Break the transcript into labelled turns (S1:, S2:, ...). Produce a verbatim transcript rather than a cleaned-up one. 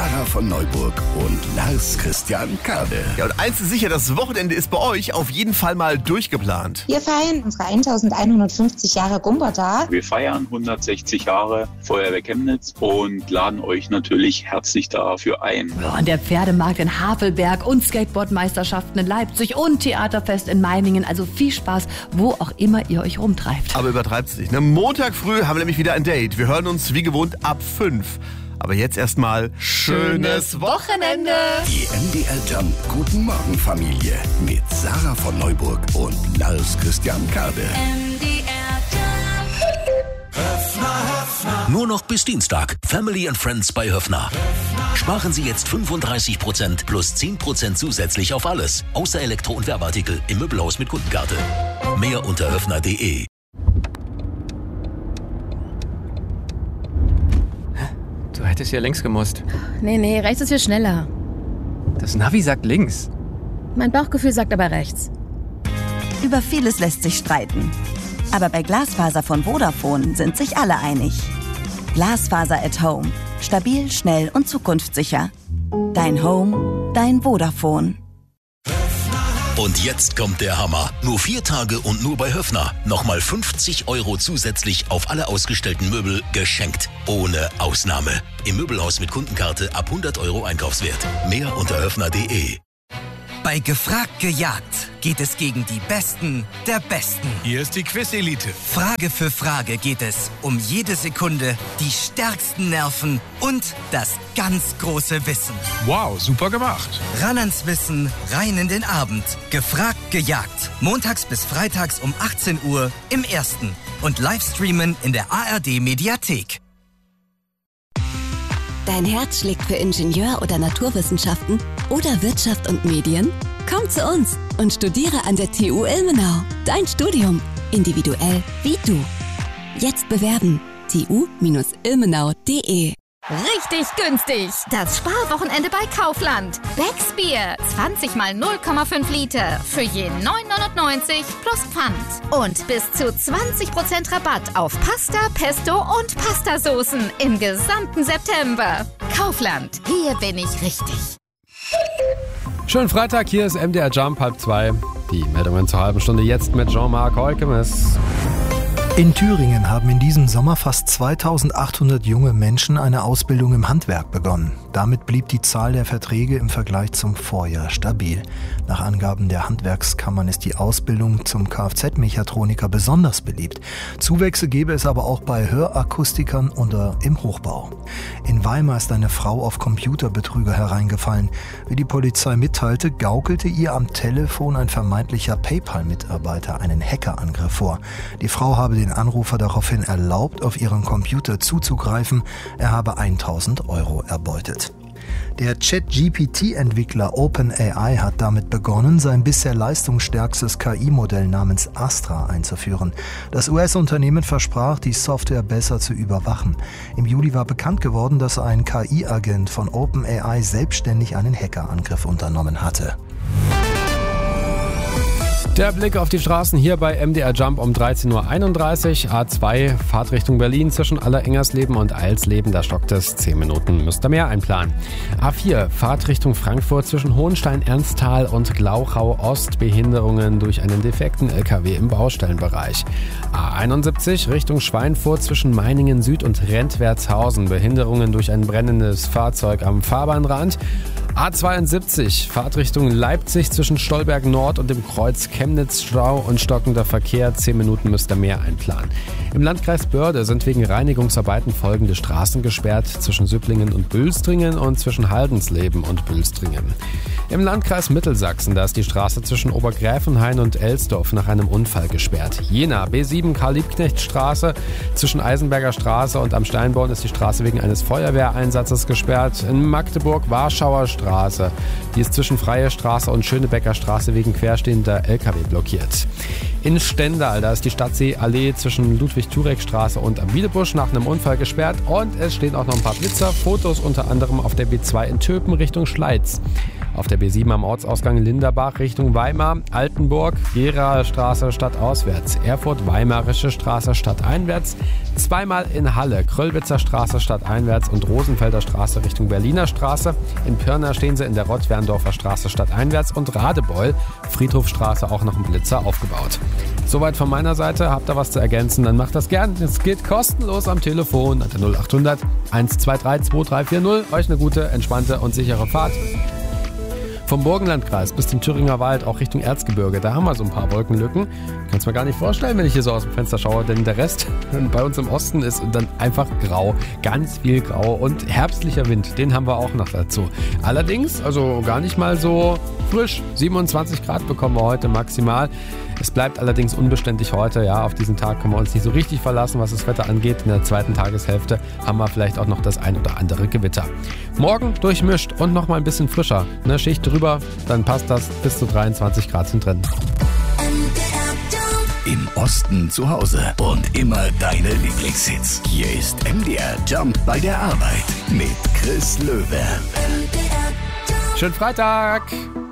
S1: Sarah von Neuburg und Lars Christian Kade.
S2: Ja, und eins ist sicher, das Wochenende ist bei euch auf jeden Fall mal durchgeplant.
S3: Wir feiern unsere elfhundertfünfzig Jahre Gumpertag.
S4: Wir feiern hundertsechzig Jahre Feuerwehr Chemnitz und laden euch natürlich herzlich dafür ein.
S5: Ja, und der Pferdemarkt in Havelberg und Skateboardmeisterschaften in Leipzig und Theaterfest in Meiningen. Also viel Spaß, wo auch immer ihr euch rumtreibt.
S2: Aber übertreibt's nicht. Ne? Montag früh haben wir nämlich wieder ein Date. Wir hören uns wie gewohnt ab fünf. Aber jetzt erstmal schönes Wochenende.
S1: Die M D R Jump Guten Morgen Familie mit Sarah von Neuburg und Lars Christian Kade.
S6: M D R Jump. Höfner, Höfner.
S7: Nur noch bis Dienstag. Family and Friends bei Höfner. Sparen Sie jetzt fünfunddreißig Prozent plus zehn Prozent zusätzlich auf alles. Außer Elektro- und Werbeartikel im Möbelhaus mit Kundenkarte. Mehr unter höfner punkt de.
S8: Du hättest ja links gemusst.
S9: Nee, nee, rechts ist viel schneller.
S8: Das Navi sagt links.
S9: Mein Bauchgefühl sagt aber rechts.
S10: Über vieles lässt sich streiten. Aber bei Glasfaser von Vodafone sind sich alle einig. Glasfaser at Home. Stabil, schnell und zukunftssicher. Dein Home, dein Vodafone.
S7: Und jetzt kommt der Hammer. Nur vier Tage und nur bei Höfner. Nochmal fünfzig Euro zusätzlich auf alle ausgestellten Möbel geschenkt. Ohne Ausnahme. Im Möbelhaus mit Kundenkarte ab hundert Euro Einkaufswert. Mehr unter höfner punkt de.
S11: Bei Gefragt gejagt geht es gegen die Besten der Besten.
S12: Hier ist die Quiz-Elite.
S11: Frage für Frage geht es um jede Sekunde, die stärksten Nerven und das ganz große Wissen.
S12: Wow, super gemacht.
S11: Ran ans Wissen, rein in den Abend. Gefragt gejagt. Montags bis freitags um achtzehn Uhr im Ersten. Und Livestreamen in der A R D-Mediathek.
S13: Dein Herz schlägt für Ingenieur- oder Naturwissenschaften oder Wirtschaft und Medien? Komm zu uns und studiere an der T U Ilmenau. Dein Studium. Individuell wie du. Jetzt bewerben. t u Ilmenau punkt de.
S14: Richtig günstig. Das Sparwochenende bei Kaufland. Becks Bier. zwanzig mal null Komma fünf Liter. Für je neun neunundneunzig plus Pfand. Und bis zu zwanzig Prozent Rabatt auf Pasta, Pesto und Pastasoßen im gesamten September. Kaufland. Hier bin ich richtig.
S15: Schönen Freitag, hier ist M D R Jump, halb zwei. Die Meldungen zur halben Stunde jetzt mit Jean-Marc Heukemes.
S16: In Thüringen haben in diesem Sommer fast zweitausendachthundert junge Menschen eine Ausbildung im Handwerk begonnen. Damit blieb die Zahl der Verträge im Vergleich zum Vorjahr stabil. Nach Angaben der Handwerkskammern ist die Ausbildung zum Kfz-Mechatroniker besonders beliebt. Zuwächse gäbe es aber auch bei Hörakustikern oder im Hochbau. In Weimar ist eine Frau auf Computerbetrüger hereingefallen. Wie die Polizei mitteilte, gaukelte ihr am Telefon ein vermeintlicher PayPal-Mitarbeiter einen Hackerangriff vor. Die Frau habe den Anrufer daraufhin erlaubt, auf ihren Computer zuzugreifen. Er habe tausend Euro erbeutet. Der Chat-G P T-Entwickler OpenAI hat damit begonnen, sein bisher leistungsstärkstes K I-Modell namens Astra einzuführen. Das U S-Unternehmen versprach, die Software besser zu überwachen. Im Juli war bekannt geworden, dass ein K I-Agent von OpenAI selbstständig einen Hackerangriff unternommen hatte.
S15: Der Blick auf die Straßen hier bei M D R Jump um dreizehn Uhr einunddreißig. A zwei, Fahrtrichtung Berlin zwischen Allerengersleben und Eilsleben. Da stockt es. zehn Minuten müsst ihr mehr einplanen. A vier, Fahrtrichtung Frankfurt zwischen Hohenstein-Ernsthal und Glauchau Ost. Behinderungen durch einen defekten L K W im Baustellenbereich. A einundsiebzig, Richtung Schweinfurt zwischen Meiningen Süd und Rentwertshausen. Behinderungen durch ein brennendes Fahrzeug am Fahrbahnrand. A zweiundsiebzig, Fahrtrichtung Leipzig zwischen Stolberg Nord und dem Kreuz Chemnitz, Stau und stockender Verkehr. zehn Minuten müsst ihr mehr einplanen. Im Landkreis Börde sind wegen Reinigungsarbeiten folgende Straßen gesperrt. Zwischen Süpplingen und Bülstringen und zwischen Haldensleben und Bülstringen. Im Landkreis Mittelsachsen, da ist die Straße zwischen Obergräfenhain und Elsdorf nach einem Unfall gesperrt. Jena, B sieben Karl-Liebknecht-Straße zwischen Eisenberger Straße und am Steinborn ist die Straße wegen eines Feuerwehreinsatzes gesperrt. In Magdeburg Warschauer Straße, die ist zwischen Freie Straße und Schönebecker Straße wegen querstehender L K W blockiert. In Stendal, da ist die Stadtseeallee zwischen Ludwig-Turek-Straße und am Wiedebusch nach einem Unfall gesperrt und es stehen auch noch ein paar Blitzer. Fotos unter anderem auf der B zwei in Töpen Richtung Schleiz. Auf der B sieben am Ortsausgang Linderbach Richtung Weimar, Altenburg, Geraer Straße stadtauswärts, Erfurt Weimarische Straße stadteinwärts, zweimal in Halle, Kröllwitzer Straße stadteinwärts und Rosenfelder Straße Richtung Berliner Straße. In Pirna stehen sie in der Rottwerndorfer Straße stadteinwärts und Radebeul, Friedhofstraße auch noch ein Blitzer aufgebaut. Soweit von meiner Seite. Habt ihr was zu ergänzen, dann macht das gern. Es geht kostenlos am Telefon an der null acht hundert eins zwei drei zwei drei vier null. Euch eine gute, entspannte und sichere Fahrt. Vom Burgenlandkreis bis zum Thüringer Wald, auch Richtung Erzgebirge, da haben wir so ein paar Wolkenlücken. Kannst mir gar nicht vorstellen, wenn ich hier so aus dem Fenster schaue, denn der Rest bei uns im Osten ist dann einfach grau. Ganz viel grau und herbstlicher Wind, den haben wir auch noch dazu. Allerdings, also gar nicht mal so frisch, siebenundzwanzig Grad bekommen wir heute maximal. Es bleibt allerdings unbeständig heute, ja, auf diesen Tag können wir uns nicht so richtig verlassen, was das Wetter angeht. In der zweiten Tageshälfte haben wir vielleicht auch noch das ein oder andere Gewitter. Morgen durchmischt und noch mal ein bisschen frischer. Eine Schicht drüber, dann passt das, bis zu dreiundzwanzig Grad sind drin.
S1: Im Osten zu Hause und immer deine Lieblingshits. Hier ist M D R Jump bei der Arbeit mit Chris Löwe.
S15: Schönen Freitag!